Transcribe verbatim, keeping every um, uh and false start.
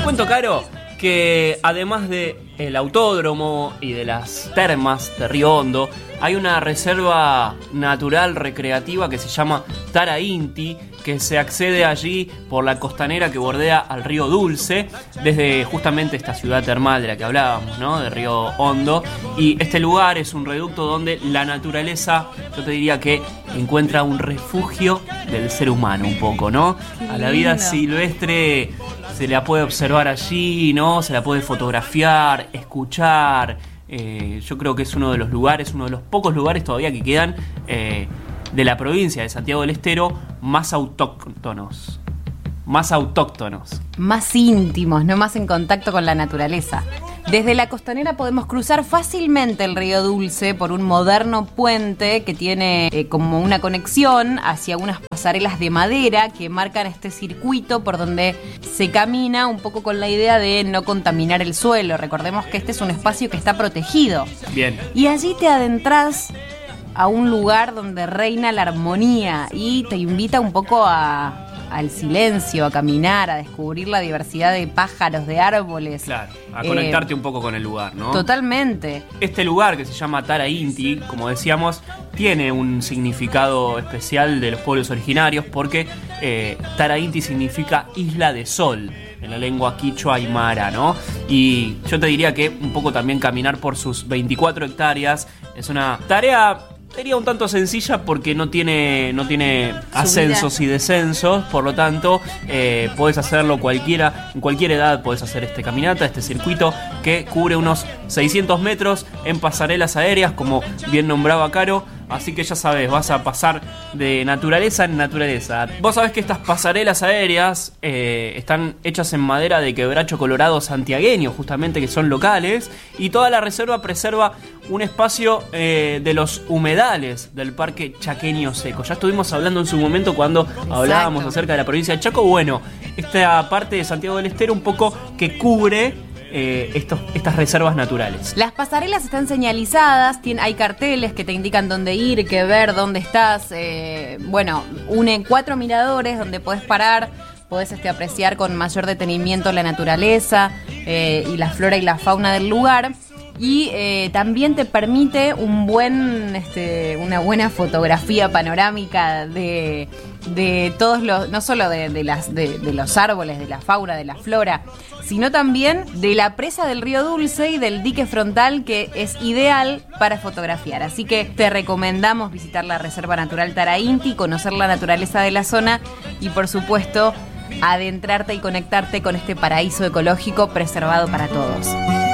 cuento, Caro, que además de el autódromo y de las termas de Río Hondo, hay una reserva natural recreativa que se llama Tara Inti, que se accede allí por la costanera que bordea al río Dulce, desde justamente esta ciudad termal de la que hablábamos, ¿no? De Río Hondo. Y este lugar es un reducto donde la naturaleza, yo te diría que encuentra un refugio del ser humano un poco, ¿no? A la vida silvestre se la puede observar allí, ¿no? Se la puede fotografiar, escuchar. Eh, yo creo que es uno de los lugares, uno de los pocos lugares todavía que quedan eh, de la provincia de Santiago del Estero más autóctonos. Más autóctonos. Más íntimos, no más en contacto con la naturaleza. Desde la costanera podemos cruzar fácilmente el río Dulce por un moderno puente que tiene eh, como una conexión hacia unas pasarelas de madera que marcan este circuito por donde se camina un poco con la idea de no contaminar el suelo. Recordemos que este es un espacio que está protegido. Bien. Y allí te adentrás a un lugar donde reina la armonía y te invita un poco a... al silencio, a caminar, a descubrir la diversidad de pájaros, de árboles. Claro, a conectarte eh, un poco con el lugar, ¿no? Totalmente. Este lugar, que se llama Tara Inti, como decíamos, tiene un significado especial de los pueblos originarios porque eh, Tara Inti significa isla de sol en la lengua quichua aymara, ¿no? Y yo te diría que un poco también caminar por sus veinticuatro hectáreas es una tarea... sería un tanto sencilla porque no tiene no tiene ascensos y descensos, por lo tanto eh, podés hacerlo cualquiera, en cualquier edad podés hacer este caminata, este circuito que cubre unos seiscientos metros en pasarelas aéreas, como bien nombraba Caro. Así que ya sabes, vas a pasar de naturaleza en naturaleza. Vos sabés que estas pasarelas aéreas eh, están hechas en madera de quebracho colorado santiagueño, justamente, que son locales. Y toda la reserva preserva un espacio eh, de los humedales del Parque Chaqueño Seco. Ya estuvimos hablando en su momento cuando Exacto. hablábamos acerca de la provincia de Chaco. Bueno, esta parte de Santiago del Estero un poco que cubre... Eh, estos, estas reservas naturales. Las pasarelas están señalizadas, tiene, hay carteles que te indican dónde ir, qué ver, dónde estás. Eh, bueno, une cuatro miradores donde podés parar, podés este, apreciar con mayor detenimiento la naturaleza eh, y la flora y la fauna del lugar. Y eh, también te permite un buen, este, una buena fotografía panorámica de, de todos los, no solo de, de, las, de, de los árboles, de la fauna, de la flora, sino también de la presa del río Dulce y del dique frontal, que es ideal para fotografiar. Así que te recomendamos visitar la Reserva Natural Tara Inti, conocer la naturaleza de la zona y, por supuesto, adentrarte y conectarte con este paraíso ecológico preservado para todos.